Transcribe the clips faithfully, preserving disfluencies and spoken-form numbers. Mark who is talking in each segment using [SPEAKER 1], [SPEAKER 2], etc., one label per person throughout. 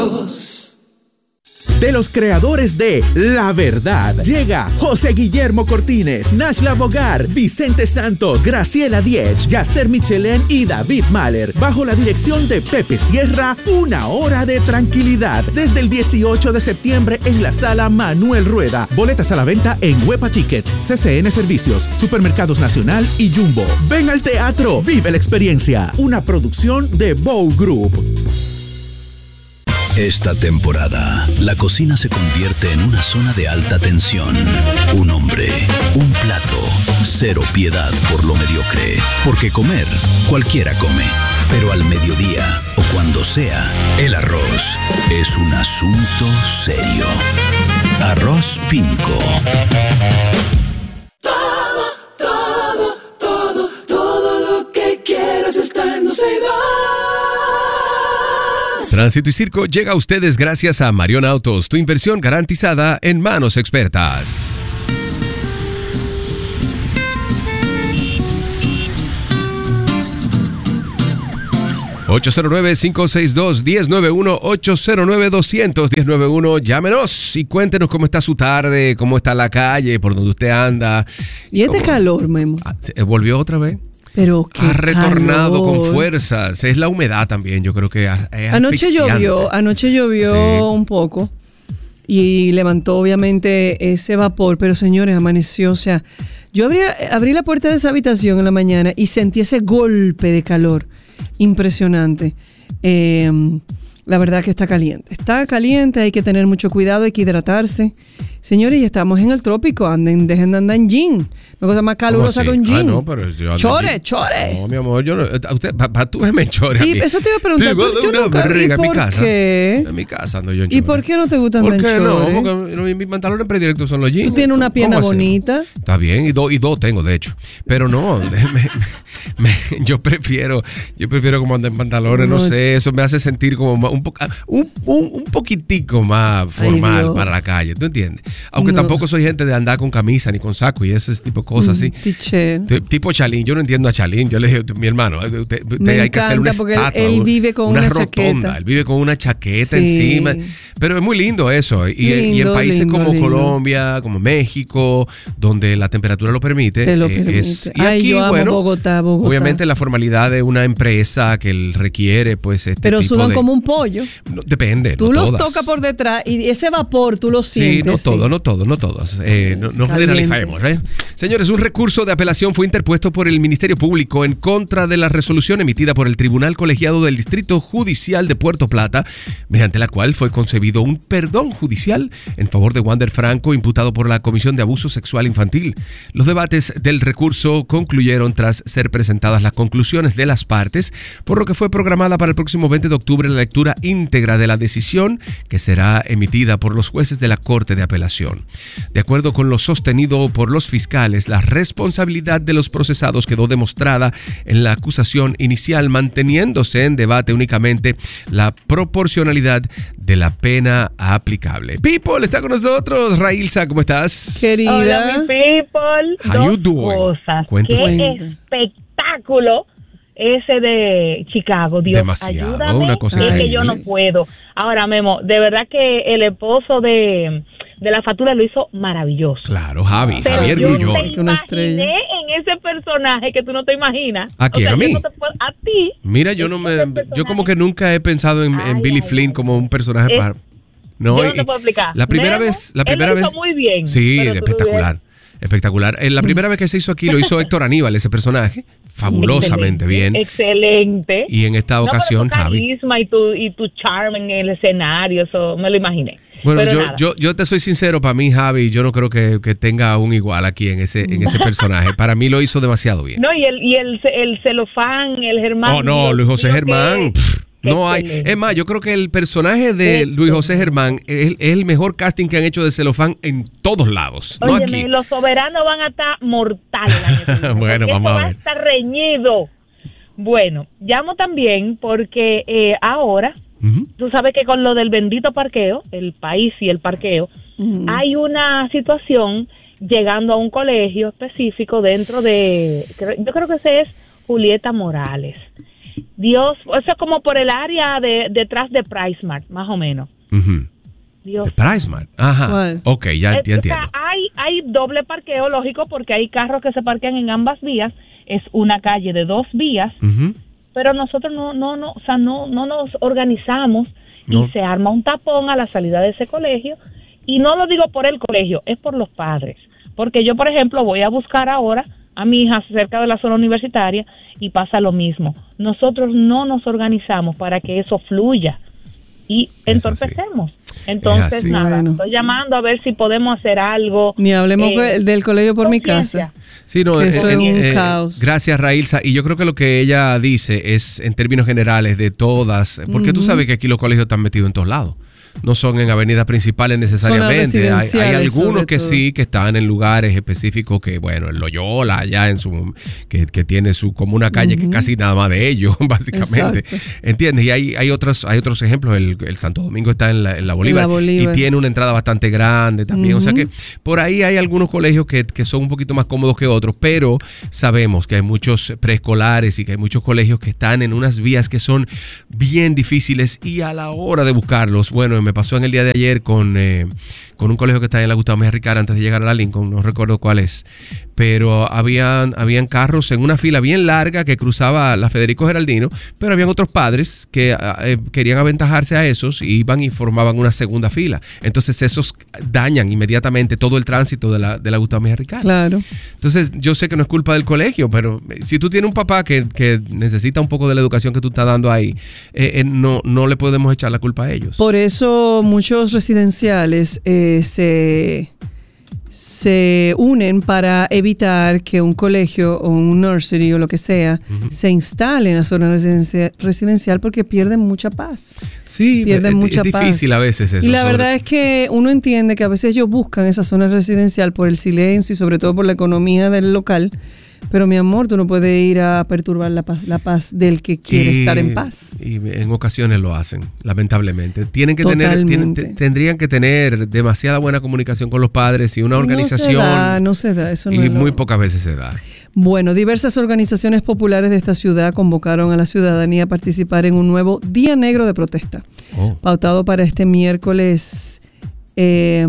[SPEAKER 1] De los creadores de La Verdad, llega José Guillermo Cortines, Nashla Bogar, Vicente Santos, Graciela Diech, Yasser Michelén y David Mahler, bajo la dirección de Pepe Sierra, Una Hora de Tranquilidad, desde el dieciocho de septiembre en la Sala Manuel Rueda. Boletas a la venta en Huepa Tickets, C C N Servicios, Supermercados Nacional y Jumbo. Ven al teatro, vive la experiencia. Una producción de Bow Group.
[SPEAKER 2] Esta temporada, la cocina se convierte en una zona de alta tensión. Un hombre, un plato, cero piedad por lo mediocre. Porque comer, cualquiera come. Pero al mediodía, o cuando sea, el arroz es un asunto serio. Arroz Pinco.
[SPEAKER 3] Todo, todo, todo, todo lo que quieras está en Dulceida.
[SPEAKER 4] Tránsito y Circo llega a ustedes gracias a Marion Autos, tu inversión garantizada en manos expertas. ocho cero nueve, cinco seis dos, uno cero nueve uno, ocho cero nueve, dos cero cero, uno cero nueve uno. Llámenos y cuéntenos cómo está su tarde, cómo está la calle, por donde usted anda.
[SPEAKER 5] Y este
[SPEAKER 4] ¿Cómo?
[SPEAKER 5] calor, Memo.
[SPEAKER 4] ¿Volvió otra vez?
[SPEAKER 5] Pero qué
[SPEAKER 4] ha retornado
[SPEAKER 5] calor.
[SPEAKER 4] con fuerzas. Es la humedad también, yo creo que es
[SPEAKER 5] Anoche
[SPEAKER 4] asfixiante.
[SPEAKER 5] llovió, anoche llovió
[SPEAKER 4] Sí.
[SPEAKER 5] un poco y levantó obviamente ese vapor, pero señores, amaneció, o sea, yo abrí, abrí la puerta de esa habitación en la mañana y sentí ese golpe de calor impresionante. Eh, la verdad que está caliente, está caliente, hay que tener mucho cuidado, hay que hidratarse. Señores, y estamos en el trópico, anden, dejen de andar en jean. Una cosa más calurosa que un jean.
[SPEAKER 4] Ah, no, pero yo ando
[SPEAKER 5] chore,
[SPEAKER 4] en jean.
[SPEAKER 5] chore.
[SPEAKER 4] No, mi amor, yo no. Usted, para tú verme en chore.
[SPEAKER 5] Y
[SPEAKER 4] a mí.
[SPEAKER 5] eso te iba a preguntar.
[SPEAKER 4] Sí,
[SPEAKER 5] ¿por,
[SPEAKER 4] de
[SPEAKER 5] yo
[SPEAKER 4] una
[SPEAKER 5] nunca-
[SPEAKER 4] barriga
[SPEAKER 5] ¿y
[SPEAKER 4] en mi
[SPEAKER 5] por
[SPEAKER 4] casa.
[SPEAKER 5] qué?
[SPEAKER 4] En mi casa ando yo en
[SPEAKER 5] ¿Y
[SPEAKER 4] chore.
[SPEAKER 5] por qué no te gustan
[SPEAKER 4] ¿Por
[SPEAKER 5] andar
[SPEAKER 4] qué
[SPEAKER 5] en chore?
[SPEAKER 4] no? Porque no, mis pantalones predilectos son los jeans.
[SPEAKER 5] Tú tienes una pierna
[SPEAKER 4] ¿Cómo hacemos?
[SPEAKER 5] bonita.
[SPEAKER 4] Está bien, y dos y dos tengo, de hecho. Pero no, me- me- me- yo prefiero yo prefiero como andar en pantalones, no,
[SPEAKER 5] No.
[SPEAKER 4] sé, eso me hace sentir como más- un, po- un, un, un poquitico más formal
[SPEAKER 5] Dios.
[SPEAKER 4] para la calle, ¿tú entiendes? Aunque
[SPEAKER 5] No.
[SPEAKER 4] tampoco soy gente de andar con camisa ni con saco y ese tipo de cosas así.
[SPEAKER 5] Tiché.
[SPEAKER 4] T- Tipo Chalín, yo no entiendo a Chalín. Yo le dije, mi hermano, usted, usted
[SPEAKER 5] Me
[SPEAKER 4] hay que hacer una
[SPEAKER 5] encanta porque él-
[SPEAKER 4] estatua.
[SPEAKER 5] él vive con
[SPEAKER 4] una
[SPEAKER 5] una
[SPEAKER 4] rotonda.
[SPEAKER 5] chaqueta.
[SPEAKER 4] Él vive con una chaqueta
[SPEAKER 5] Sí.
[SPEAKER 4] encima. Pero es muy lindo eso. Y, y en
[SPEAKER 5] Lindo,
[SPEAKER 4] países
[SPEAKER 5] lindo,
[SPEAKER 4] como
[SPEAKER 5] lindo.
[SPEAKER 4] Colombia, como México, donde la temperatura lo permite.
[SPEAKER 5] Te lo
[SPEAKER 4] eh,
[SPEAKER 5] permite.
[SPEAKER 4] es- y
[SPEAKER 5] Ay,
[SPEAKER 4] aquí,
[SPEAKER 5] yo amo
[SPEAKER 4] bueno,
[SPEAKER 5] Bogotá, Bogotá.
[SPEAKER 4] obviamente la formalidad de una empresa que él requiere, pues, este
[SPEAKER 5] Pero
[SPEAKER 4] tipo
[SPEAKER 5] sudan
[SPEAKER 4] de-
[SPEAKER 5] como un pollo.
[SPEAKER 4] No, depende,
[SPEAKER 5] Tú
[SPEAKER 4] no
[SPEAKER 5] los
[SPEAKER 4] todas.
[SPEAKER 5] tocas por detrás y ese vapor tú lo sientes.
[SPEAKER 4] Sí, no todo, no todo, no todos. Eh, no no
[SPEAKER 5] caliente.
[SPEAKER 4] generalizaremos. ¿eh? Señores, un recurso de apelación fue interpuesto por el Ministerio Público en contra de la resolución emitida por el Tribunal Colegiado del Distrito Judicial de Puerto Plata, mediante la cual fue concebido un perdón judicial en favor de Wander Franco, imputado por la Comisión de Abuso Sexual Infantil. Los debates del recurso concluyeron tras ser presentadas las conclusiones de las partes, por lo que fue programada para el próximo veinte de octubre la lectura íntegra de la decisión, que será emitida por los jueces de la Corte de Apelación. De acuerdo con lo sostenido por los fiscales, la responsabilidad de los procesados quedó demostrada en la acusación inicial, manteniéndose en debate únicamente la proporcionalidad de la pena aplicable. People está con nosotros. Railsa, ¿cómo estás?
[SPEAKER 5] Querida.
[SPEAKER 6] Hola, mi people.
[SPEAKER 4] How you
[SPEAKER 6] Dos
[SPEAKER 4] doing?
[SPEAKER 6] cosas.
[SPEAKER 4] Cuéntame.
[SPEAKER 6] Qué espectáculo ese de Chicago. Dios,
[SPEAKER 4] Demasiado,
[SPEAKER 6] ayúdame.
[SPEAKER 4] una cosa
[SPEAKER 6] es que
[SPEAKER 4] increíble.
[SPEAKER 6] yo no puedo. Ahora, Memo, de verdad que el esposo de, de la factura lo hizo maravilloso.
[SPEAKER 4] Claro, Javi,
[SPEAKER 6] Pero
[SPEAKER 4] Javier
[SPEAKER 6] yo
[SPEAKER 4] Grullón.
[SPEAKER 6] te imaginé en ese personaje que tú no te imaginas.
[SPEAKER 4] ¿A quién?
[SPEAKER 6] O sea,
[SPEAKER 4] ¿A mí?
[SPEAKER 6] yo no te puedo- a ti.
[SPEAKER 4] Mira, yo no me, yo como que nunca he pensado en, en
[SPEAKER 6] Ay,
[SPEAKER 4] Billy
[SPEAKER 6] ay,
[SPEAKER 4] Flynn
[SPEAKER 6] ay.
[SPEAKER 4] como un personaje
[SPEAKER 6] Es-
[SPEAKER 4] para. No,
[SPEAKER 6] yo no
[SPEAKER 4] y-
[SPEAKER 6] te puedo explicar.
[SPEAKER 4] La primera
[SPEAKER 6] Memo,
[SPEAKER 4] vez, la
[SPEAKER 6] él
[SPEAKER 4] primera
[SPEAKER 6] lo
[SPEAKER 4] vez.
[SPEAKER 6] hizo muy bien,
[SPEAKER 4] Sí,
[SPEAKER 6] pero tú lo
[SPEAKER 4] espectacular. Espectacular. En la primera vez que se hizo aquí lo hizo Héctor Aníbal, ese personaje, fabulosamente bien.
[SPEAKER 6] Excelente.
[SPEAKER 4] Y en esta
[SPEAKER 6] No, pero
[SPEAKER 4] ocasión,
[SPEAKER 6] tu
[SPEAKER 4] Javi.
[SPEAKER 6] carisma y tu, y tu charm en el escenario, eso me lo imaginé.
[SPEAKER 4] Bueno,
[SPEAKER 6] Pero
[SPEAKER 4] yo,
[SPEAKER 6] nada.
[SPEAKER 4] yo, yo te soy sincero, para mí, Javi, yo no creo que, que tenga un igual aquí en ese, en ese personaje. Para mí lo hizo demasiado bien.
[SPEAKER 6] No, y el, y el, el celofán, el Germán.
[SPEAKER 4] Oh, no,
[SPEAKER 6] Dios
[SPEAKER 4] Luis José
[SPEAKER 6] mío,
[SPEAKER 4] Germán.
[SPEAKER 6] que-
[SPEAKER 4] pff, No hay.
[SPEAKER 6] excelente.
[SPEAKER 4] Es más, yo creo que el personaje de
[SPEAKER 6] Excelente.
[SPEAKER 4] Luis José Germán es, es el mejor casting que han hecho de celofán en todos lados. No
[SPEAKER 6] Óyeme,
[SPEAKER 4] aquí.
[SPEAKER 6] los soberanos van a estar mortales el año que viene,
[SPEAKER 4] Bueno,
[SPEAKER 6] porque
[SPEAKER 4] vamos
[SPEAKER 6] esto
[SPEAKER 4] a
[SPEAKER 6] va a
[SPEAKER 4] ver.
[SPEAKER 6] estar reñido. Bueno, llamo también porque eh, ahora,
[SPEAKER 4] Ujú.
[SPEAKER 6] tú sabes que con lo del bendito parqueo, el país y el parqueo,
[SPEAKER 5] Mm.
[SPEAKER 6] hay una situación llegando a un colegio específico dentro de, creo- yo creo que ese es Julieta Morales. Dios, eso es como por el área de detrás de PriceMart, más o menos.
[SPEAKER 4] Uh-huh.
[SPEAKER 6] Dios.
[SPEAKER 4] De PriceMart. Ajá.
[SPEAKER 5] ¿Cuál?
[SPEAKER 4] Ok, ya,
[SPEAKER 6] Es-
[SPEAKER 4] ya
[SPEAKER 6] o
[SPEAKER 4] entiendo.
[SPEAKER 6] sea, hay, hay doble parqueo, lógico, porque hay carros que se parquean en ambas vías. Es una calle de dos vías,
[SPEAKER 4] Ujú.
[SPEAKER 6] pero nosotros no, no, no, o sea, no, no nos organizamos
[SPEAKER 4] No.
[SPEAKER 6] y se arma un tapón a la salida de ese colegio. Y no lo digo por el colegio, es por los padres. Porque yo, por ejemplo, voy a buscar ahora a mi hija cerca de la zona universitaria y pasa lo mismo. Nosotros no nos organizamos para que eso fluya y
[SPEAKER 4] Es
[SPEAKER 6] entorpecemos.
[SPEAKER 4] Es
[SPEAKER 6] Entonces,
[SPEAKER 4] así.
[SPEAKER 6] nada,
[SPEAKER 5] Bueno.
[SPEAKER 6] estoy llamando a ver si podemos hacer algo.
[SPEAKER 5] Ni hablemos
[SPEAKER 6] eh,
[SPEAKER 5] del colegio por mi
[SPEAKER 6] conciencia.
[SPEAKER 5] casa.
[SPEAKER 4] Sí, no,
[SPEAKER 5] Que eso
[SPEAKER 4] eh,
[SPEAKER 5] es un
[SPEAKER 4] eh,
[SPEAKER 5] caos.
[SPEAKER 4] Gracias, Railsa. Y yo creo que lo que ella dice es en términos generales de todas, porque tú sabes que aquí los colegios están metidos en todos lados. No son en avenidas principales necesariamente. Hay, hay
[SPEAKER 5] residenciales,
[SPEAKER 4] algunos
[SPEAKER 5] sobre
[SPEAKER 4] que
[SPEAKER 5] todo.
[SPEAKER 4] sí, que están en lugares específicos que, bueno, el Loyola, allá en su, que, que tiene su, como una calle que casi nada más de ellos, básicamente.
[SPEAKER 5] Exacto.
[SPEAKER 4] ¿Entiendes? Y hay, hay otros, hay otros ejemplos. El, el Santo Domingo está en la, en la Bolívar,
[SPEAKER 5] En la Bolívar.
[SPEAKER 4] y tiene una entrada bastante grande también. O sea
[SPEAKER 5] Ujú.
[SPEAKER 4] que por ahí hay algunos colegios que, que son un poquito más cómodos que otros, pero sabemos que hay muchos preescolares y que hay muchos colegios que están en unas vías que son bien difíciles y a la hora de buscarlos, bueno, me pasó en el día de ayer con, eh, con un colegio que está en la Gustavo Mejía Ricard antes de llegar a la Lincoln, no recuerdo cuál es, pero habían, habían carros en una fila bien larga que cruzaba la Federico Geraldino, pero habían otros padres que eh, querían aventajarse a esos y iban y formaban una segunda fila. Entonces esos dañan inmediatamente todo el tránsito de la, de la Gustavo Mejía Ricard.
[SPEAKER 5] Claro.
[SPEAKER 4] Entonces, yo sé que no es culpa del colegio, pero si tú tienes un papá que, que necesita un poco de la educación que tú estás dando ahí, eh, eh, no, no le podemos echar la culpa a ellos.
[SPEAKER 5] Por eso muchos residenciales eh, se, se unen para evitar que un colegio o un nursery o lo que sea se instale en la zona residencia- residencial porque pierden mucha paz.
[SPEAKER 4] Sí,
[SPEAKER 5] Pierden
[SPEAKER 4] es,
[SPEAKER 5] mucha
[SPEAKER 4] es
[SPEAKER 5] paz.
[SPEAKER 4] difícil a veces eso.
[SPEAKER 5] Y la
[SPEAKER 4] sobre-
[SPEAKER 5] verdad es que uno entiende que a veces ellos buscan esa zona residencial por el silencio y sobre todo por la economía del local. Pero mi amor, tú no puedes ir a perturbar la paz, la paz del que quiere
[SPEAKER 4] y-
[SPEAKER 5] estar en paz.
[SPEAKER 4] Y en ocasiones lo hacen, lamentablemente. Tienen que tener, tienen-
[SPEAKER 5] Totalmente.
[SPEAKER 4] te- tendrían que tener demasiada buena comunicación con los padres y una organización.
[SPEAKER 5] No se da, no se da. Eso no
[SPEAKER 4] y
[SPEAKER 5] es lo-
[SPEAKER 4] muy pocas veces se da.
[SPEAKER 5] Bueno, diversas organizaciones populares de esta ciudad convocaron a la ciudadanía a participar en un nuevo Día Negro de Protesta,
[SPEAKER 4] Oh,
[SPEAKER 5] pautado para este miércoles. eh,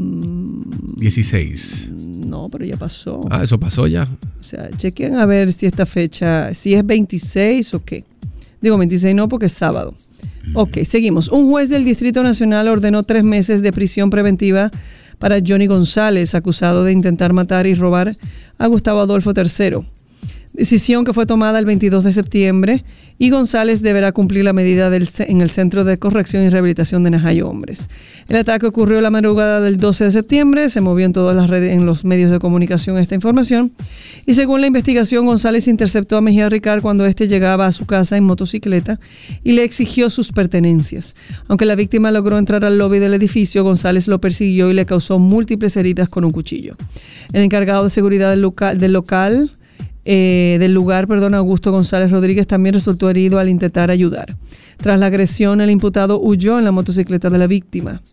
[SPEAKER 4] dieciséis.
[SPEAKER 5] no, pero ya pasó.
[SPEAKER 4] Ah, eso pasó ya.
[SPEAKER 5] O sea, chequen a ver si esta fecha, si es veintiséis o qué. Digo veintiséis no porque es sábado. Ok, seguimos. Un juez del Distrito Nacional ordenó tres meses de prisión preventiva para Johnny González, acusado de intentar matar y robar a Gustavo Adolfo tercero. Decisión que fue tomada el veintidós de septiembre y González deberá cumplir la medida del, ce- en el Centro de Corrección y Rehabilitación de Najayo Hombres. El ataque ocurrió la madrugada del doce de septiembre, se movió en todas las redes, en los medios de comunicación esta información y según la investigación González interceptó a Mejía Ricard cuando éste llegaba a su casa en motocicleta y le exigió sus pertenencias. Aunque la víctima logró entrar al lobby del edificio, González lo persiguió y le causó múltiples heridas con un cuchillo. El encargado de seguridad del local, del local Eh, del lugar, perdón, Augusto González Rodríguez también resultó herido al intentar ayudar. Tras la agresión, el imputado huyó en la motocicleta de la víctima.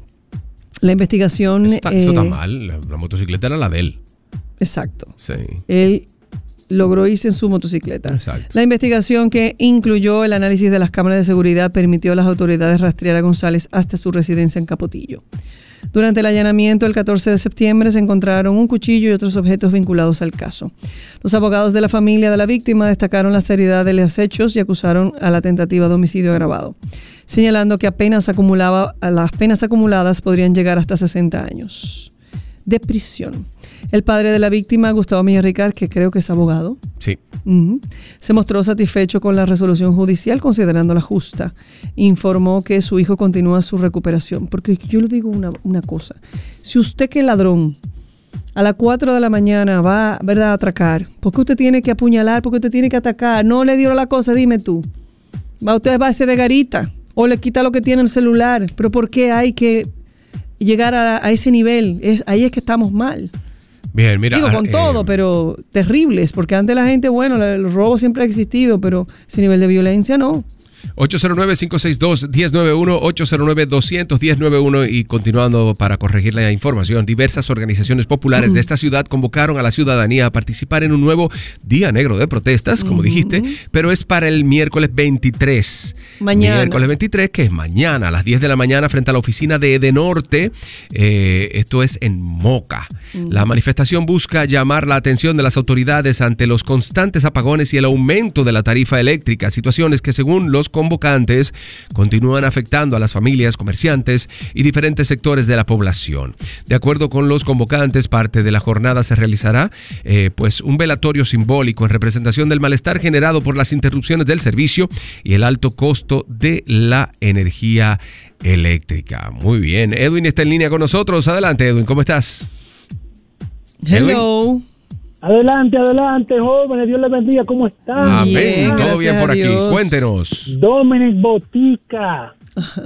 [SPEAKER 5] La investigación...
[SPEAKER 4] Eso está, eso está
[SPEAKER 5] eh,
[SPEAKER 4] mal. La, la motocicleta era la de él.
[SPEAKER 5] Exacto.
[SPEAKER 4] Sí.
[SPEAKER 5] Él logró irse en su motocicleta.
[SPEAKER 4] Exacto.
[SPEAKER 5] La investigación, que incluyó el análisis de las cámaras de seguridad, permitió a las autoridades rastrear a González hasta su residencia en Capotillo. Durante el allanamiento el catorce de septiembre se encontraron un cuchillo y otros objetos vinculados al caso. Los abogados de la familia de la víctima destacaron la seriedad de los hechos y acusaron a la tentativa de homicidio agravado, señalando que apenas acumulaba, las penas acumuladas podrían llegar hasta sesenta años de prisión. El padre de la víctima, Gustavo Mejía Ricard, que creo que es abogado,
[SPEAKER 4] Sí.
[SPEAKER 5] Ujú. se mostró satisfecho con la resolución judicial considerándola justa. Informó que su hijo continúa su recuperación. Porque yo le digo una, una cosa. Si usted que es ladrón a las cuatro de la mañana va, ¿verdad?, a atracar, ¿por qué usted tiene que apuñalar? ¿Por qué usted tiene que atacar? No le dio la cosa, dime tú. Va usted a base de garita o le quita lo que tiene el celular. Pero ¿por qué hay que llegar a, a ese nivel? Es, ahí es que estamos mal.
[SPEAKER 4] Bien, mira.
[SPEAKER 5] Digo, con
[SPEAKER 4] eh,
[SPEAKER 5] todo, pero terribles, porque antes la gente, bueno, el robo siempre ha existido, pero ese nivel de violencia no.
[SPEAKER 4] ocho cero nueve, cinco seis dos, uno cero nueve uno, ocho cero nueve, dos uno cero, nueve uno. Y continuando para corregir la información, diversas organizaciones populares de esta ciudad convocaron a la ciudadanía a participar en un nuevo Día Negro de Protestas, como uh-huh. dijiste, pero es para el miércoles veintitrés.
[SPEAKER 5] Mañana.
[SPEAKER 4] Miércoles veintitrés, que es mañana, a las diez de la mañana, frente a la oficina de Edenorte. Eh, esto es en Moca. Uh-huh. La manifestación busca llamar la atención de las autoridades ante los constantes apagones y el aumento de la tarifa eléctrica, situaciones que según los convocantes continúan afectando a las familias, comerciantes y diferentes sectores de la población. De acuerdo con los convocantes, parte de la jornada se realizará eh, pues un velatorio simbólico en representación del malestar generado por las interrupciones del servicio y el alto costo de la energía eléctrica. Muy bien, Edwin está en línea con nosotros. Adelante, Edwin, ¿cómo estás?
[SPEAKER 5] Hello.
[SPEAKER 4] Edwin.
[SPEAKER 7] Adelante, adelante, jóvenes, Dios les bendiga, ¿cómo están?
[SPEAKER 4] Amén,
[SPEAKER 5] bien,
[SPEAKER 4] todo bien por aquí,
[SPEAKER 5] Dios.
[SPEAKER 4] Cuéntenos.
[SPEAKER 7] Dominic Botica.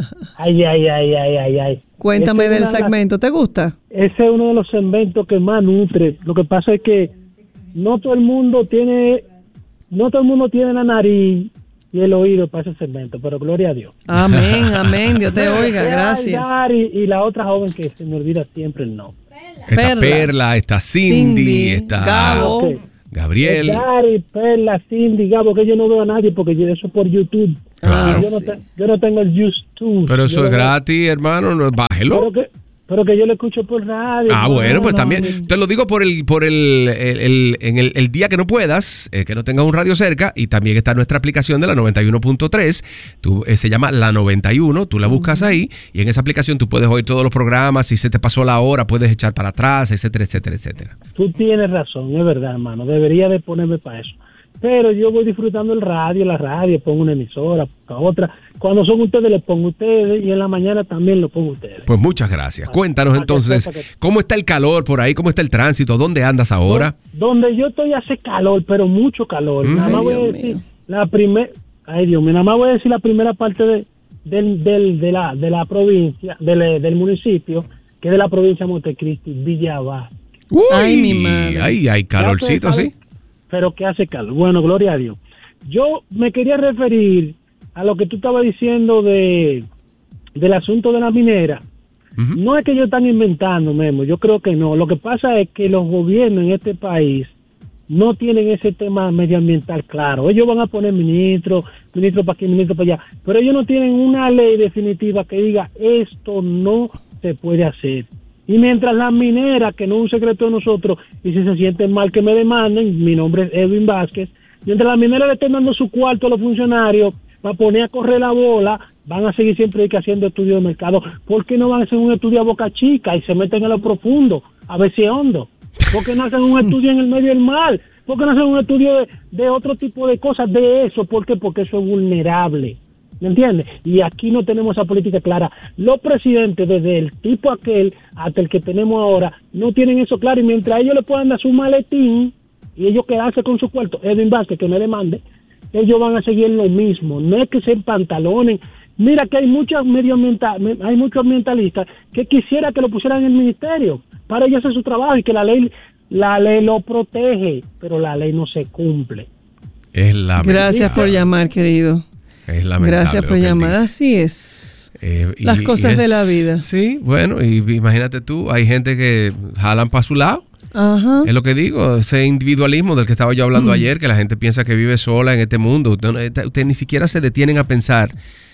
[SPEAKER 7] Ay, ay, ay, ay, ay, ay.
[SPEAKER 5] Cuéntame
[SPEAKER 7] Ese
[SPEAKER 5] del
[SPEAKER 7] es una-
[SPEAKER 5] segmento, ¿te gusta?
[SPEAKER 7] Ese es uno de los segmentos que más nutre. Lo que pasa es que no todo el mundo tiene, no todo el mundo tiene la nariz y el oído para ese segmento, pero gloria a Dios.
[SPEAKER 5] Amén, amén, Dios te oiga,
[SPEAKER 7] Ay,
[SPEAKER 5] gracias.
[SPEAKER 7] Dari, y la otra joven que se me olvida siempre el nombre.
[SPEAKER 4] Está Perla,
[SPEAKER 5] Perla,
[SPEAKER 4] está Cindy,
[SPEAKER 5] Cindy,
[SPEAKER 4] está
[SPEAKER 5] Gabo.
[SPEAKER 7] Ok.
[SPEAKER 4] Gabriel.
[SPEAKER 7] Dari, Perla, Cindy, Gabo, que yo no veo a nadie porque yo eso por YouTube.
[SPEAKER 4] Claro.
[SPEAKER 7] Yo no, te- yo no tengo el YouTube.
[SPEAKER 4] Pero eso
[SPEAKER 7] Yo
[SPEAKER 4] es
[SPEAKER 7] no-
[SPEAKER 4] gratis, hermano, no, bájelo.
[SPEAKER 7] Pero que, pero que yo lo escucho por radio.
[SPEAKER 4] Ah,
[SPEAKER 7] no,
[SPEAKER 4] bueno, pues
[SPEAKER 7] no,
[SPEAKER 4] también.
[SPEAKER 7] no.
[SPEAKER 4] Te lo digo por el, por el, el, el- en el, el día que no puedas, eh, que no tengas un radio cerca, y también está nuestra aplicación de la noventa y uno punto tres. Tú, eh, se llama La noventa y uno, tú la buscas ahí, y en esa aplicación tú puedes oír todos los programas. Si se te pasó la hora, puedes echar para atrás, etcétera, etcétera, etcétera.
[SPEAKER 7] Tú tienes razón, es verdad, hermano. Debería de ponerme para eso. Pero yo voy disfrutando el radio, la radio, pongo una emisora, pongo otra. Cuando son ustedes, les pongo ustedes, y en la mañana también lo pongo ustedes.
[SPEAKER 4] Pues muchas gracias. Cuéntanos
[SPEAKER 7] para que
[SPEAKER 4] entonces,
[SPEAKER 7] sepa que-
[SPEAKER 4] ¿cómo está el calor por ahí? ¿Cómo está el tránsito? ¿Dónde andas ahora?
[SPEAKER 7] Donde yo estoy hace calor, pero mucho calor.
[SPEAKER 4] Mm.
[SPEAKER 7] Nada más
[SPEAKER 5] Ay,
[SPEAKER 7] voy a
[SPEAKER 5] Dios
[SPEAKER 7] decir
[SPEAKER 5] mío.
[SPEAKER 7] la primera, ay Dios mío, nada más voy a decir la primera parte de, del, del, de la, de la provincia, del, del municipio, que es de la provincia de Montecristi, Villabá.
[SPEAKER 4] Uy,
[SPEAKER 5] Ay, mi madre.
[SPEAKER 4] Ay, hay calorcito,
[SPEAKER 7] Ya
[SPEAKER 4] ¿sí?
[SPEAKER 7] ustedes saben, Pero que hace calor. Bueno, gloria a Dios. Yo me quería referir a lo que tú estabas diciendo de del asunto de la minera.
[SPEAKER 4] Ujú.
[SPEAKER 7] No es que ellos están inventando, Memo, yo creo que no. Lo que pasa es que los gobiernos en este país no tienen ese tema medioambiental claro. Ellos van a poner ministros, ministros para aquí, ministros para allá, pero ellos no tienen una ley definitiva que diga esto no se puede hacer. Y mientras las mineras, que no es un secreto de nosotros, y si se sienten mal que me demanden, mi nombre es Edwin Vázquez, mientras las mineras le estén dando su cuarto a los funcionarios para poner a correr la bola, van a seguir siempre ahí que haciendo estudios de mercado. ¿Por qué no van a hacer un estudio a boca chica y se meten en lo profundo, a ver si es hondo? ¿Por qué no hacen un estudio en el medio del mar? ¿Por qué no hacen un estudio de, de otro tipo de cosas de eso? ¿Por qué? Porque eso es vulnerable. ¿Me entiendes? Y aquí no tenemos esa política clara. Los presidentes, desde el tipo aquel hasta el que tenemos ahora, no tienen eso claro. Y mientras ellos le puedan dar su maletín y ellos quedarse con su cuarto, Edwin Vázquez, que me demande, ellos van a seguir lo mismo. No es que se empantalonen. Mira que hay muchos medioambiental, hay muchos ambientalistas que quisiera que lo pusieran en el ministerio para ellos hacer su trabajo y que la ley la ley lo protege, pero la ley no se cumple.
[SPEAKER 4] Es lamentable.
[SPEAKER 5] Gracias por llamar, querido.
[SPEAKER 4] Es lamentable.
[SPEAKER 5] Gracias por
[SPEAKER 4] lo que él
[SPEAKER 5] llamar.
[SPEAKER 4] dice.
[SPEAKER 5] Así es.
[SPEAKER 4] Eh, y-
[SPEAKER 5] Las cosas
[SPEAKER 4] y
[SPEAKER 5] de
[SPEAKER 4] es-
[SPEAKER 5] la vida.
[SPEAKER 4] Sí, bueno, y imagínate tú, hay gente que jalan para su lado.
[SPEAKER 5] Ajá.
[SPEAKER 4] Es lo que digo, ese individualismo del que estaba yo hablando ayer, que la gente piensa que vive sola en este mundo. Ustedes usted ni siquiera se detienen a pensar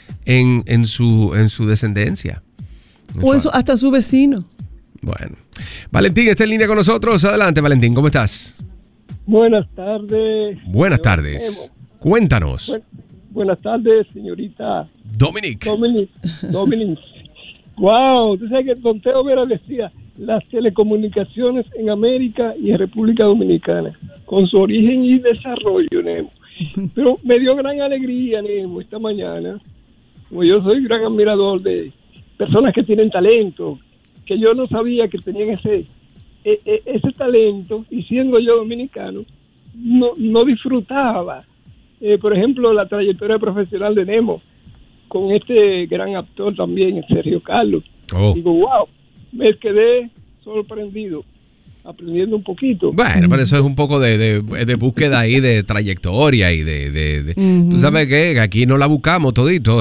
[SPEAKER 4] en, en, su, en su descendencia.
[SPEAKER 5] O en su- hasta su vecino.
[SPEAKER 4] Bueno. Valentín está en línea con nosotros. Adelante, Valentín, ¿cómo estás?
[SPEAKER 8] Buenas tardes.
[SPEAKER 4] Buenas tardes. Cuéntanos.
[SPEAKER 8] Bu- buenas tardes, señorita
[SPEAKER 4] Dominic.
[SPEAKER 8] Dominic. Dominic. Wow, tú sabes que Don Teo Vera decía las telecomunicaciones en América y en República Dominicana, con su origen y desarrollo, Nemo. Pero me dio gran alegría, Nemo, esta mañana, como yo soy gran admirador de personas que tienen talento, que yo no sabía que tenían ese e- e- ese talento, y siendo yo dominicano, no, no disfrutaba, eh, por ejemplo, la trayectoria profesional de Nemo, con este gran actor también, Sergio Carlos.
[SPEAKER 4] Oh.
[SPEAKER 8] Digo, wow, me quedé sorprendido. aprendiendo un poquito.
[SPEAKER 4] Bueno, pero eso es un poco de, de, de búsqueda ahí, de trayectoria y de... de, de
[SPEAKER 5] Ujú.
[SPEAKER 4] Tú sabes que aquí no la buscamos todito.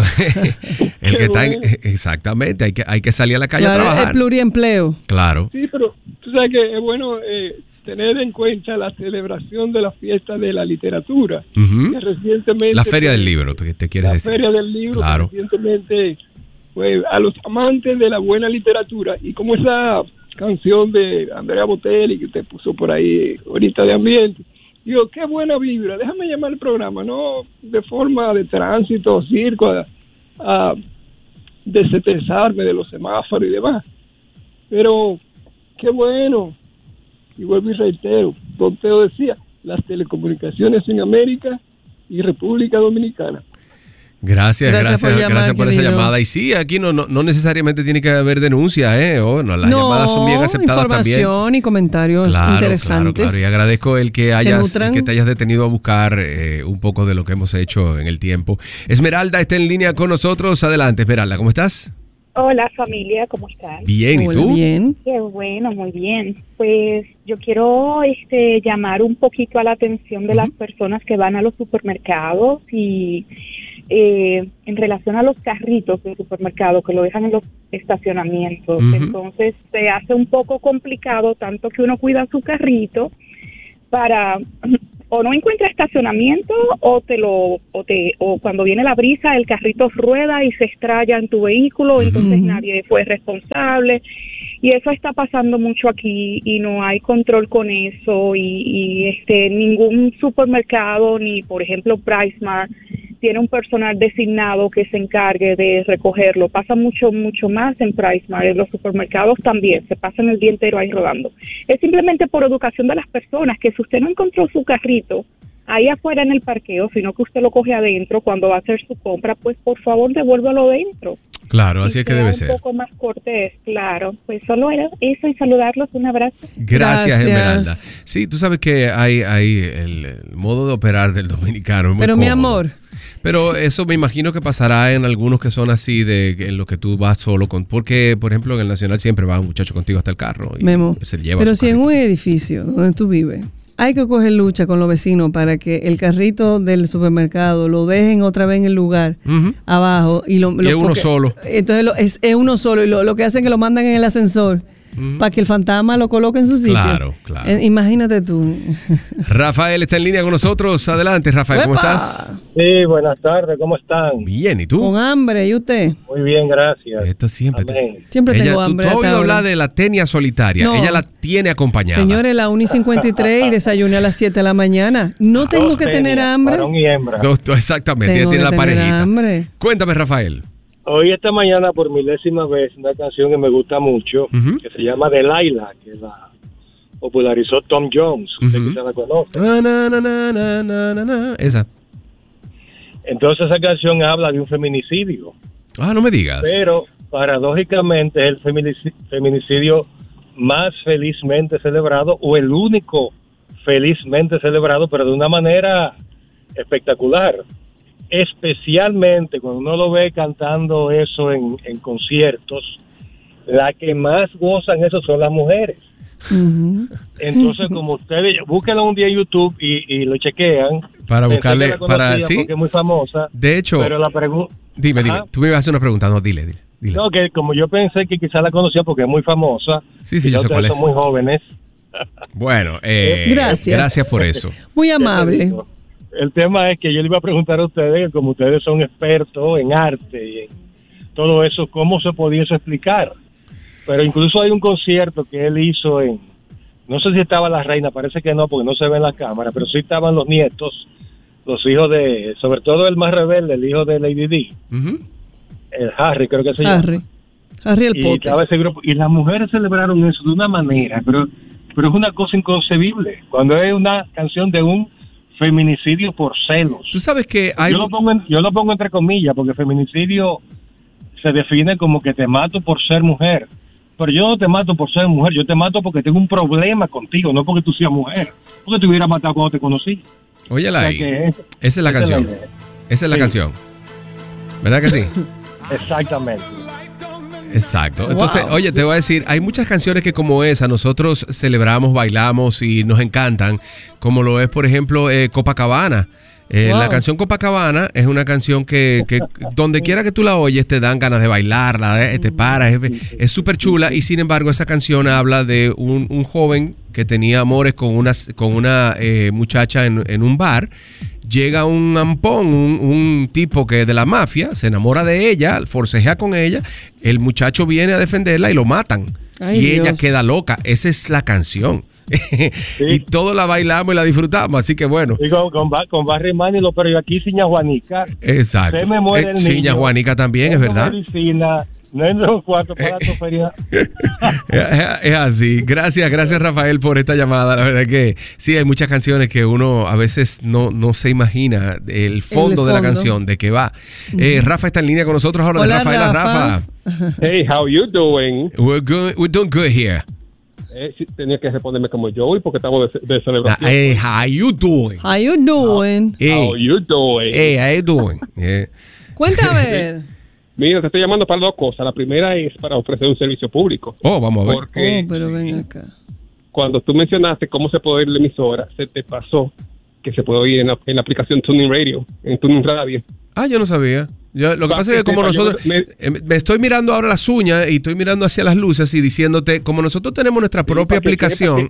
[SPEAKER 4] El que está en- exactamente, hay que, hay que salir a la calle
[SPEAKER 5] Claro,
[SPEAKER 4] a
[SPEAKER 5] es
[SPEAKER 4] trabajar.
[SPEAKER 5] pluriempleo.
[SPEAKER 4] Claro.
[SPEAKER 8] Sí, pero tú sabes que es bueno eh, tener en cuenta la celebración de la fiesta de la literatura.
[SPEAKER 4] Ujú.
[SPEAKER 8] Que recientemente...
[SPEAKER 4] La feria
[SPEAKER 8] pues,
[SPEAKER 4] del libro, ¿tú- te quieres
[SPEAKER 8] la
[SPEAKER 4] decir?
[SPEAKER 8] Feria del Libro,
[SPEAKER 4] Claro.
[SPEAKER 8] que recientemente, pues, a los amantes de la buena literatura, y como esa canción de Andrea Botelli que te puso por ahí ahorita de ambiente, digo, qué buena vibra, déjame llamar el programa, no de forma de tránsito, circo, a, a desestresarme de los semáforos y demás, pero qué bueno, y vuelvo y reitero, Don Teo decía, las telecomunicaciones en América y República Dominicana.
[SPEAKER 4] Gracias,
[SPEAKER 5] Gracias
[SPEAKER 4] gracias,
[SPEAKER 5] por
[SPEAKER 4] gracias
[SPEAKER 5] llamar,
[SPEAKER 4] por esa
[SPEAKER 5] querido.
[SPEAKER 4] llamada. Y sí, aquí no, no, no necesariamente tiene que haber denuncia, ¿eh? O no, las llamadas son bien aceptadas también.
[SPEAKER 5] información y comentarios
[SPEAKER 4] Claro,
[SPEAKER 5] interesantes.
[SPEAKER 4] claro, claro. Y agradezco el que hayas,
[SPEAKER 5] nutran.
[SPEAKER 4] el que te hayas detenido a buscar eh, un poco de lo que hemos hecho en el tiempo. Esmeralda está en línea con nosotros. Adelante, Esmeralda, ¿cómo estás?
[SPEAKER 9] Hola familia, ¿cómo están?
[SPEAKER 4] Bien, ¿y
[SPEAKER 5] Hola,
[SPEAKER 4] tú?
[SPEAKER 5] bien.
[SPEAKER 9] Qué bueno, muy bien. Pues yo quiero este, llamar un poquito a la atención de las personas que van a los supermercados y eh, en relación a los carritos del supermercado que lo dejan en los estacionamientos.
[SPEAKER 10] Ujú.
[SPEAKER 9] Entonces se hace un poco complicado, tanto que uno cuida su carrito para o no encuentra estacionamiento o te lo o te o cuando viene la brisa el carrito rueda y se estrella en tu vehículo, entonces
[SPEAKER 10] Ujú.
[SPEAKER 9] nadie fue responsable y eso está pasando mucho aquí y no hay control con eso y, y este ningún supermercado ni por ejemplo PriceMart tiene un personal designado que se encargue de recogerlo. Pasa mucho, mucho más en PriceMart, en los supermercados también, se pasan el día entero ahí rodando. Es simplemente por educación de las personas, que si usted no encontró su carrito ahí afuera en el parqueo, sino que usted lo coge adentro cuando va a hacer su compra, pues por favor devuélvalo dentro.
[SPEAKER 4] Claro, así es que
[SPEAKER 9] Sea
[SPEAKER 4] debe
[SPEAKER 9] un
[SPEAKER 4] ser.
[SPEAKER 9] poco más cortés, claro. Pues solo era eso y saludarlos, un abrazo.
[SPEAKER 4] Gracias,
[SPEAKER 5] Gracias.
[SPEAKER 4] Esmeralda. Sí, tú sabes que hay, hay el, el modo de operar del dominicano. es muy
[SPEAKER 5] Pero mi
[SPEAKER 4] cómodo.
[SPEAKER 5] amor,
[SPEAKER 4] Pero eso me imagino que pasará en algunos que son así, de en los que tú vas solo con, porque por ejemplo en el Nacional siempre va un muchacho contigo hasta el carro y
[SPEAKER 5] Memo,
[SPEAKER 4] se lleva
[SPEAKER 5] pero
[SPEAKER 4] su
[SPEAKER 5] si en
[SPEAKER 4] carrito.
[SPEAKER 5] un edificio donde tú vives hay que coger lucha con los vecinos para que el carrito del supermercado lo dejen otra vez en el lugar
[SPEAKER 4] Ujú.
[SPEAKER 5] abajo y lo,
[SPEAKER 4] Y
[SPEAKER 5] lo-
[SPEAKER 4] es uno
[SPEAKER 5] porque-
[SPEAKER 4] solo.
[SPEAKER 5] Entonces lo- es, es uno solo y lo, lo que hacen es que lo mandan en el ascensor para que el fantasma lo coloque en su sitio.
[SPEAKER 4] Claro, claro.
[SPEAKER 5] Eh, imagínate tú.
[SPEAKER 4] Rafael está en línea con nosotros. Adelante, Rafael, ¿cómo
[SPEAKER 5] ¡Epa!
[SPEAKER 4] estás?
[SPEAKER 11] Sí, buenas tardes, ¿cómo están?
[SPEAKER 4] Bien, ¿y tú?
[SPEAKER 5] Con hambre, ¿y usted?
[SPEAKER 11] Muy bien, gracias.
[SPEAKER 4] Esto siempre.
[SPEAKER 11] Amén.
[SPEAKER 5] Siempre
[SPEAKER 4] Ella-
[SPEAKER 5] tengo
[SPEAKER 4] tú-
[SPEAKER 5] hambre.
[SPEAKER 4] Tú has
[SPEAKER 5] hasta
[SPEAKER 4] oído
[SPEAKER 5] ahora.
[SPEAKER 4] hablar de la tenia solitaria.
[SPEAKER 5] No.
[SPEAKER 4] Ella la tiene acompañada.
[SPEAKER 5] Señores, la una y cincuenta y tres y desayuné a las siete de la mañana. No tengo
[SPEAKER 11] Dos
[SPEAKER 5] que tener
[SPEAKER 11] tenias,
[SPEAKER 5] hambre.
[SPEAKER 11] varón y hembra.
[SPEAKER 4] Dos- dos- exactamente,
[SPEAKER 5] Tengo
[SPEAKER 4] ella tiene
[SPEAKER 5] que
[SPEAKER 4] la
[SPEAKER 5] tener
[SPEAKER 4] parejita.
[SPEAKER 5] hambre.
[SPEAKER 4] Cuéntame, Rafael.
[SPEAKER 11] Oí esta mañana por milésima vez una canción que me gusta mucho,
[SPEAKER 4] Ujú.
[SPEAKER 11] que se llama Delilah, que la popularizó Tom Jones. Usted
[SPEAKER 4] Ujú.
[SPEAKER 11] quizá la conoce.
[SPEAKER 4] Na, na, na, na, na, na, na, na. Esa.
[SPEAKER 11] Entonces esa canción habla de un feminicidio,
[SPEAKER 4] Ah, no me digas.
[SPEAKER 11] pero paradójicamente es el feminici- feminicidio más felizmente celebrado o el único felizmente celebrado, pero de una manera espectacular. Especialmente cuando uno lo ve cantando eso en, en conciertos, la que más gozan eso son las mujeres.
[SPEAKER 5] Ujú.
[SPEAKER 11] Entonces, como ustedes, búsquenla un día en YouTube y, y lo chequean.
[SPEAKER 4] Para
[SPEAKER 11] Pensé
[SPEAKER 4] buscarle-
[SPEAKER 11] que la conocía
[SPEAKER 4] para- ¿sí?
[SPEAKER 11] porque es muy famosa.
[SPEAKER 4] De hecho,
[SPEAKER 11] Pero la pregunta...
[SPEAKER 4] dime, dime.
[SPEAKER 11] Ajá.
[SPEAKER 4] Tú me ibas a hacer una pregunta. No, dile, dile. dile.
[SPEAKER 11] No, que como yo pensé que quizá la conocía porque es muy famosa.
[SPEAKER 4] Sí, sí,
[SPEAKER 11] y
[SPEAKER 4] yo sé
[SPEAKER 11] ustedes
[SPEAKER 4] cuál es.
[SPEAKER 11] son muy jóvenes.
[SPEAKER 4] Bueno, eh,
[SPEAKER 5] Gracias.
[SPEAKER 4] gracias por eso.
[SPEAKER 5] Muy amable.
[SPEAKER 11] El tema es que yo le iba a preguntar a ustedes, como ustedes son expertos en arte y en todo eso, ¿cómo se podía eso explicar? Pero incluso hay un concierto que él hizo en, no sé si estaba la reina, parece que no, porque no se ve en la cámara, pero sí estaban los nietos, los hijos de, sobre todo el más rebelde, el hijo de Lady Di,
[SPEAKER 4] Ujú.
[SPEAKER 11] el Harry, creo que se
[SPEAKER 5] Harry.
[SPEAKER 11] llama.
[SPEAKER 5] Harry el
[SPEAKER 11] Y
[SPEAKER 5] Potter.
[SPEAKER 11] estaba ese grupo, y las mujeres celebraron eso de una manera, pero, pero es una cosa inconcebible, cuando es una canción de un feminicidio por celos.
[SPEAKER 4] Tú sabes que hay...
[SPEAKER 11] Yo lo pongo en- yo lo pongo entre comillas, porque feminicidio se define como que te mato por ser mujer. Pero yo no te mato por ser mujer, yo te mato porque tengo un problema contigo, no porque tú seas mujer. Porque te hubiera matado cuando te conocí.
[SPEAKER 4] Óyela
[SPEAKER 11] O sea
[SPEAKER 4] ahí.
[SPEAKER 11] que es-
[SPEAKER 4] Esa es la
[SPEAKER 11] esa es la
[SPEAKER 4] canción.
[SPEAKER 11] idea.
[SPEAKER 4] Esa es la
[SPEAKER 11] Sí.
[SPEAKER 4] canción. ¿Verdad que sí?
[SPEAKER 11] Exactamente.
[SPEAKER 4] Exacto. Entonces,
[SPEAKER 5] Wow.
[SPEAKER 4] oye, te voy a decir, hay muchas canciones que como esa nosotros celebramos, bailamos y nos encantan, como lo es, por ejemplo, eh, Copacabana. Eh,
[SPEAKER 5] Wow.
[SPEAKER 4] La canción Copacabana es una canción que, que donde quiera que tú la oyes te dan ganas de bailarla, eh, te paras, es súper chula y sin embargo esa canción habla de un, un joven que tenía amores con una, con una eh, muchacha en, en un bar. Llega un ampón, un, un tipo que de la mafia, se enamora de ella, forcejea con ella, el muchacho viene a defenderla y lo matan.
[SPEAKER 5] Ay,
[SPEAKER 4] y
[SPEAKER 5] Dios.
[SPEAKER 4] ella queda loca. Esa es la canción. Y todos la bailamos y la disfrutamos, así que bueno.
[SPEAKER 11] Y con, con, Ba- con Barry Manilow, pero yo aquí Ciña Juanica.
[SPEAKER 4] Exacto.
[SPEAKER 11] Se me muere
[SPEAKER 4] Eh,
[SPEAKER 11] el
[SPEAKER 4] Ciña
[SPEAKER 11] niño.
[SPEAKER 4] Juanica también, es
[SPEAKER 11] Tengo
[SPEAKER 4] verdad.
[SPEAKER 11] medicina, no entro en cuarto para tu feria.
[SPEAKER 4] Es es así. Gracias, gracias Rafael por esta llamada. La verdad que sí, hay muchas canciones que uno a veces no, no se imagina el fondo
[SPEAKER 5] El
[SPEAKER 4] de la
[SPEAKER 5] fondo.
[SPEAKER 4] canción, de qué va. Eh, Rafa está en línea con nosotros ahora.
[SPEAKER 5] Hola,
[SPEAKER 4] de Rafaela.
[SPEAKER 5] Rafa.
[SPEAKER 4] Rafa.
[SPEAKER 8] Hey, how you doing?
[SPEAKER 4] We're, good, we're doing good here.
[SPEAKER 8] Eh, sí, tenía que responderme como Joey porque estamos de, de
[SPEAKER 4] Now,
[SPEAKER 8] celebración.
[SPEAKER 4] hey, how you doing?
[SPEAKER 5] How you doing?
[SPEAKER 4] Hey,
[SPEAKER 8] How you doing?
[SPEAKER 4] hey, how you doing? Yeah.
[SPEAKER 5] Cuéntame.
[SPEAKER 8] Mira, te estoy llamando para dos cosas. La primera es para ofrecer un servicio público.
[SPEAKER 4] Oh, vamos a ver.
[SPEAKER 8] Porque
[SPEAKER 5] Oh, pero ven acá.
[SPEAKER 8] cuando tú mencionaste cómo se puede oír la emisora, se te pasó que se puede oír en la, en la aplicación Tuning Radio, en Tuning Radio.
[SPEAKER 4] Ah, yo no sabía. Yo, lo que
[SPEAKER 8] Pa-
[SPEAKER 4] pasa es que
[SPEAKER 8] que
[SPEAKER 4] como
[SPEAKER 8] sepa, yo
[SPEAKER 4] nosotros,
[SPEAKER 8] me-
[SPEAKER 4] eh, me estoy mirando ahora las uñas y estoy mirando hacia las luces y diciéndote, como nosotros tenemos nuestra propia
[SPEAKER 8] para que
[SPEAKER 4] aplicación,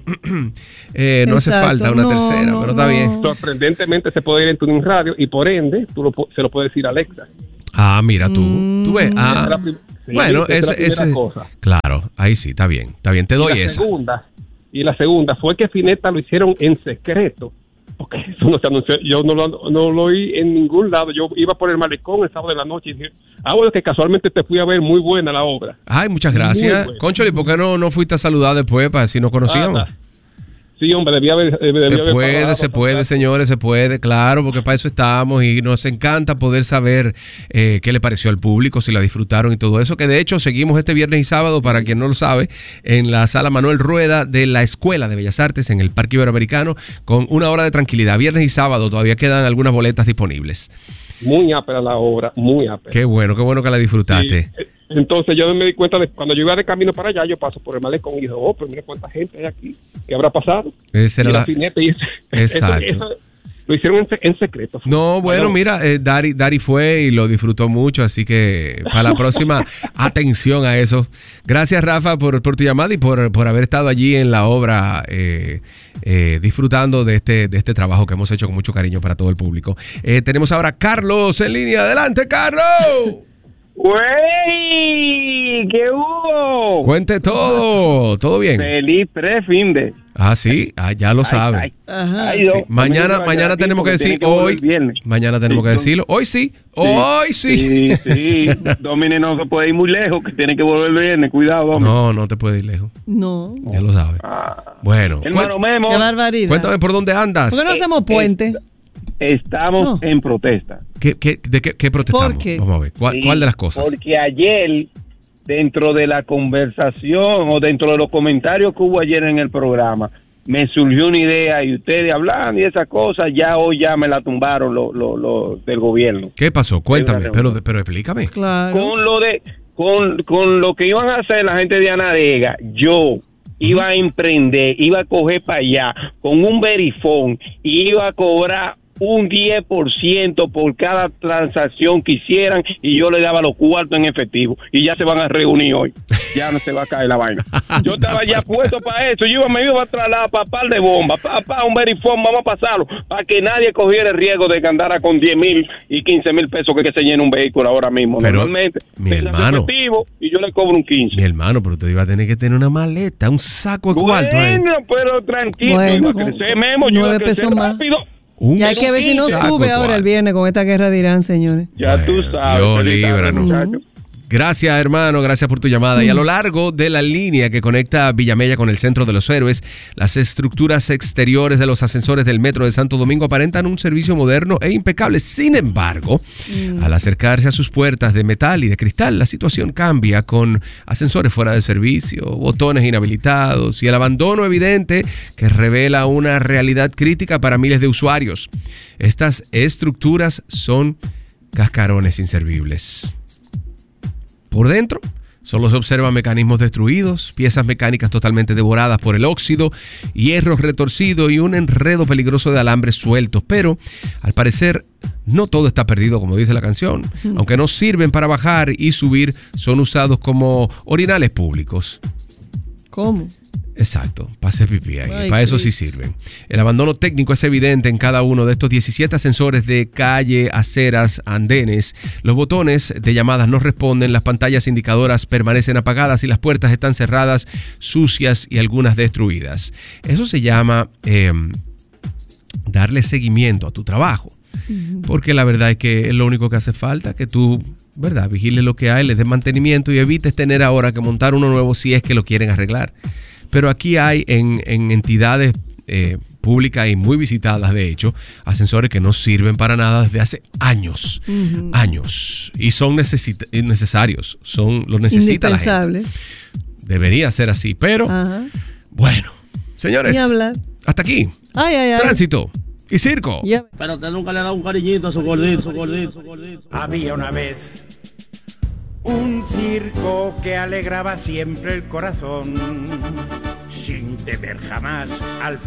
[SPEAKER 4] eh, no hace
[SPEAKER 5] Exacto.
[SPEAKER 4] falta una
[SPEAKER 5] No,
[SPEAKER 4] tercera,
[SPEAKER 5] no,
[SPEAKER 4] pero está
[SPEAKER 5] no.
[SPEAKER 4] bien.
[SPEAKER 8] Sorprendentemente se puede ir en Tuning Radio y por ende tú lo, pu- se lo puedes decir a Alexa.
[SPEAKER 4] Ah, mira tú, tú ves.
[SPEAKER 8] Esa
[SPEAKER 4] Ah,
[SPEAKER 8] es la prim- sí,
[SPEAKER 4] bueno,
[SPEAKER 8] esa es la
[SPEAKER 4] ese, ese,
[SPEAKER 8] primera cosa.
[SPEAKER 4] claro, ahí sí, está bien, está bien, te
[SPEAKER 8] Y
[SPEAKER 4] doy
[SPEAKER 8] la
[SPEAKER 4] esa.
[SPEAKER 8] segunda, y la segunda fue que Fineta lo hicieron en secreto. Porque eso no se anunció, yo no lo, no lo oí en ningún lado. Yo iba por el malecón el sábado de la noche y dije, ah, bueno, que casualmente te fui a ver, muy buena la obra.
[SPEAKER 4] Ay, muchas
[SPEAKER 8] Muy
[SPEAKER 4] gracias.
[SPEAKER 8] bueno.
[SPEAKER 4] Concholi, ¿por qué no, no fuiste a saludar después para si nos conocíamos?
[SPEAKER 8] Ah, sí, hombre, debía haber... debía
[SPEAKER 4] Se
[SPEAKER 8] haber
[SPEAKER 4] puede,
[SPEAKER 8] parado,
[SPEAKER 4] se puede,
[SPEAKER 8] parado.
[SPEAKER 4] señores, se puede, claro, porque para eso estamos y nos encanta poder saber eh, qué le pareció al público, si la disfrutaron y todo eso, que de hecho seguimos este viernes y sábado, para quien no lo sabe, en la sala Manuel Rueda de la Escuela de Bellas Artes en el Parque Iberoamericano, con una hora de tranquilidad. Viernes y sábado todavía quedan algunas boletas disponibles.
[SPEAKER 8] Muy ápera la obra, muy ápera.
[SPEAKER 4] Qué bueno, qué bueno que la disfrutaste.
[SPEAKER 8] Sí, eh, entonces yo me di cuenta de cuando yo iba de camino para allá, yo paso por el malecón y dije, oh, pero mira cuánta gente hay aquí, ¿qué habrá pasado?
[SPEAKER 4] Esa era
[SPEAKER 8] Y
[SPEAKER 4] la-
[SPEAKER 8] la Fineta y ese-
[SPEAKER 4] Exacto.
[SPEAKER 8] eso- eso lo hicieron en, se- en secreto.
[SPEAKER 4] No, bueno, mira, eh, Dari, Dari fue y lo disfrutó mucho, así que para la próxima, atención a eso. Gracias, Rafa, por, por tu llamada y por, por haber estado allí en la obra, eh, eh, disfrutando de este, de este trabajo que hemos hecho con mucho cariño para todo el público. Eh, tenemos ahora a Carlos en línea. ¡Adelante, Carlos!
[SPEAKER 10] ¡Wey! ¿Qué hubo?
[SPEAKER 4] Cuente todo. ¿Todo bien?
[SPEAKER 10] Feliz pre-fin de.
[SPEAKER 4] Ah, sí, ah, ya lo sabe.
[SPEAKER 10] ay.
[SPEAKER 5] Ajá.
[SPEAKER 10] Ay,
[SPEAKER 4] Sí,
[SPEAKER 10] no,
[SPEAKER 4] mañana,
[SPEAKER 10] no,
[SPEAKER 4] mañana
[SPEAKER 10] no,
[SPEAKER 4] tenemos que
[SPEAKER 10] porque
[SPEAKER 4] decir
[SPEAKER 10] tiene que volver
[SPEAKER 4] hoy.
[SPEAKER 10] el viernes.
[SPEAKER 4] Mañana tenemos
[SPEAKER 10] Sí,
[SPEAKER 4] que
[SPEAKER 10] no.
[SPEAKER 4] decirlo. Hoy sí, hoy sí.
[SPEAKER 10] Sí, sí. Domine no se puede ir muy lejos, que tiene que volver el viernes. Cuidado, Domine.
[SPEAKER 4] No, no te puedes ir lejos.
[SPEAKER 5] No.
[SPEAKER 4] Ya lo sabes. Bueno,
[SPEAKER 10] Hermano
[SPEAKER 4] cuen-
[SPEAKER 10] Memo,
[SPEAKER 5] Qué barbaridad.
[SPEAKER 4] cuéntame por dónde andas.
[SPEAKER 5] ¿Por qué no hacemos puente?
[SPEAKER 10] estamos
[SPEAKER 5] No.
[SPEAKER 10] en protesta.
[SPEAKER 4] ¿Qué, qué, ¿De qué, qué protestamos?
[SPEAKER 5] ¿Por qué?
[SPEAKER 4] Vamos a ver. ¿Cuál,
[SPEAKER 10] Sí,
[SPEAKER 4] cuál de las cosas?
[SPEAKER 10] Porque ayer, dentro de la conversación o dentro de los comentarios que hubo ayer en el programa, me surgió una idea y ustedes hablando y esas cosas, ya hoy ya me la tumbaron lo, lo, lo del gobierno.
[SPEAKER 4] ¿Qué pasó? Cuéntame,
[SPEAKER 10] Hay una
[SPEAKER 4] pero,
[SPEAKER 10] reunión.
[SPEAKER 4] pero explícame.
[SPEAKER 5] Claro.
[SPEAKER 10] Con lo de con, con lo que iban a hacer la gente de Anadega, yo iba a emprender, iba a coger para allá con un verifón y iba a cobrar un diez por ciento por cada transacción que hicieran y yo le daba los cuartos en efectivo y ya se van a reunir hoy. Ya no se va a caer la vaina. Yo estaba ya puesto para eso. Yo iba, me iba a trasladar para par de bombas, para pa, un verifón, vamos a pasarlo, para que nadie cogiera el riesgo de que andara con diez mil y quince mil pesos que, que se llene un vehículo ahora mismo.
[SPEAKER 4] Pero,
[SPEAKER 10] Normalmente,
[SPEAKER 4] mi
[SPEAKER 10] se hace
[SPEAKER 4] hermano.
[SPEAKER 10] efectivo y yo le cobro un quince.
[SPEAKER 4] Mi hermano, pero usted iba a tener que tener una maleta, un saco de cuarto. ahí.
[SPEAKER 10] Bueno, pero tranquilo,
[SPEAKER 5] Bueno,
[SPEAKER 10] iba a
[SPEAKER 5] con-
[SPEAKER 10] crecer, Memo, yo iba a
[SPEAKER 5] nueve
[SPEAKER 10] crecer
[SPEAKER 5] pesos más.
[SPEAKER 10] rápido.
[SPEAKER 4] Un
[SPEAKER 5] Ya hay que ver si no
[SPEAKER 4] saco
[SPEAKER 5] sube
[SPEAKER 4] de
[SPEAKER 5] ahora el
[SPEAKER 4] cuarto.
[SPEAKER 5] viernes con esta guerra de Irán, señores.
[SPEAKER 10] Ya
[SPEAKER 4] Bueno,
[SPEAKER 10] tú sabes.
[SPEAKER 4] Dios
[SPEAKER 10] feliz tarde,
[SPEAKER 4] líbranos.
[SPEAKER 10] muchachos.
[SPEAKER 4] Gracias, hermano, gracias por tu llamada. Y a lo largo de la línea que conecta Villamella con el Centro de los Héroes, las estructuras exteriores de los ascensores del Metro de Santo Domingo aparentan un servicio moderno e impecable. Sin embargo, al acercarse a sus puertas de metal y de cristal, la situación cambia con ascensores fuera de servicio, botones inhabilitados y el abandono evidente que revela una realidad crítica para miles de usuarios. Estas estructuras son cascarones inservibles. Por dentro Solo se observan mecanismos destruidos, piezas mecánicas totalmente devoradas por el óxido, hierros retorcidos y un enredo peligroso de alambres sueltos. Pero, al parecer, no todo está perdido, como dice la canción. Mm. Aunque no sirven para bajar y subir, son usados como orinales públicos.
[SPEAKER 5] ¿Cómo?
[SPEAKER 4] Exacto, para hacer pipí ahí,
[SPEAKER 5] Ay,
[SPEAKER 4] para eso
[SPEAKER 5] Cristo.
[SPEAKER 4] sí sirven. El abandono técnico es evidente en cada uno de estos diecisiete ascensores de calle, aceras, andenes. Los botones de llamadas no responden, las pantallas indicadoras permanecen apagadas y las puertas están cerradas, sucias y algunas destruidas. Eso se llama eh, darle seguimiento a tu trabajo. Porque la verdad es que es lo único que hace falta, que tú, ¿verdad?, vigiles lo que hay, les des mantenimiento y evites tener ahora que montar uno nuevo si es que lo quieren arreglar. Pero aquí hay en, en entidades eh, públicas y muy visitadas, de hecho, ascensores que no sirven para nada desde hace años, uh-huh. años. Y son necesita- necesarios, son, los necesita la gente. Debería ser así, pero uh-huh. bueno, señores, hasta aquí.
[SPEAKER 5] Ay, ay, ay.
[SPEAKER 4] Tránsito y circo.
[SPEAKER 12] Yeah. Pero usted nunca le ha dado un cariñito a su gordito, su gordito, su gordito.
[SPEAKER 13] Había una vez un circo que alegraba siempre el corazón, sin temer jamás al